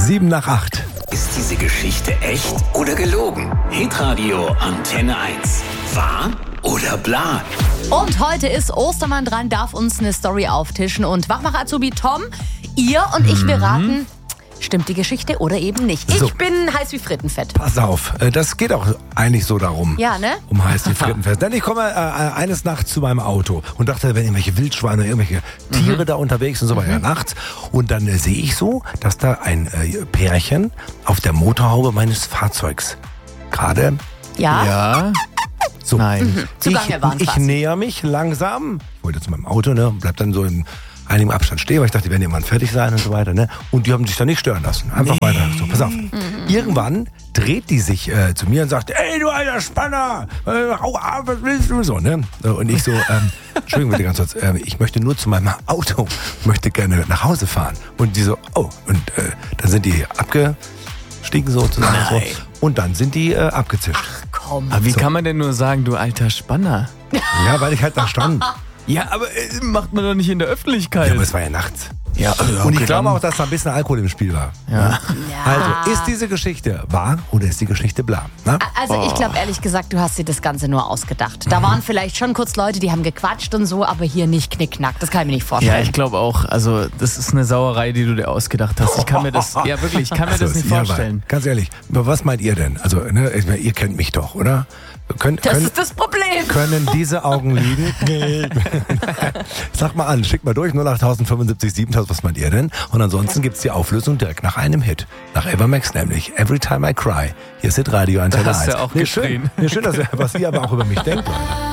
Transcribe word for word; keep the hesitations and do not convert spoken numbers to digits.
Sieben nach acht. Ist diese Geschichte echt oder gelogen? Hitradio Antenne eins. Wahr oder bla? Und heute ist Ostermann dran, darf uns eine Story auftischen. Und Wachmacher-Azubi Tom, ihr und ich, wir raten, stimmt die Geschichte oder eben nicht. So. Ich bin heiß wie Frittenfett. Pass auf, äh, das geht auch eigentlich so darum. Ja, ne? Um heiß wie Frittenfest. Denn ich komme äh, eines Nachts zu meinem Auto und dachte, wenn irgendwelche Wildschweine, irgendwelche Tiere Mhm. da unterwegs sind, so war ja nachts. Und dann äh, sehe ich so, dass da ein äh, Pärchen auf der Motorhaube meines Fahrzeugs gerade Ja? Ja? so. Nein. Zugange waren Ich, ich quasi. näher mich langsam. Ich wollte zu meinem Auto, ne, und bleib dann so in einigem Abstand stehen, weil ich dachte, die werden irgendwann fertig sein und so weiter, ne? Und die haben sich da nicht stören lassen. Einfach weiter. So, pass auf. Irgendwann dreht die sich äh, zu mir und sagt, ey, du alter Spanner, äh, hau ab, was willst du? So, ne? Und ich so, ähm, Entschuldigung bitte ganz kurz, äh, ich möchte nur zu meinem Auto, möchte gerne nach Hause fahren. Und die so, oh, und äh, dann sind die abgestiegen sozusagen. So. Und dann sind die äh, abgezischt. Komm. Aber wie So. kann man denn nur sagen, du alter Spanner? Ja, weil ich halt da stand. Ja, aber äh, macht man doch nicht in der Öffentlichkeit. Ja, aber es war ja nachts. Ja, Und ich okay, glaube dann- auch, dass da ein bisschen Alkohol im Spiel war. Ja. Also, ist diese Geschichte wahr oder ist die Geschichte bla? Na? Also ich glaube ehrlich gesagt, du hast dir das Ganze nur ausgedacht. Da waren vielleicht schon kurz Leute, die haben gequatscht und so, aber hier nicht knickknack. Das kann ich mir nicht Ja, vorstellen. ich glaube auch. Also, das ist eine Sauerei, die du dir ausgedacht hast. Ich kann mir das, ja wirklich, ich kann mir das nicht Ja, aber vorstellen. ganz ehrlich, aber was meint ihr denn? Also, ne, ich meine, ihr kennt mich doch, oder? Können, Das können, ist das Problem. können diese Augen liegen? Sag mal an, schickt mal durch, null acht fünfundsiebzig siebentausend, was meint ihr denn? Und ansonsten gibt's die Auflösung direkt nach einem Hit. Nach Evermax nämlich. Every Time I Cry. Hier ist Hitradio Antenne Da hast du eins. auch nee, schön, geschrien. nee, schön, dass ihr, was ihr aber auch über mich denkt, Leute.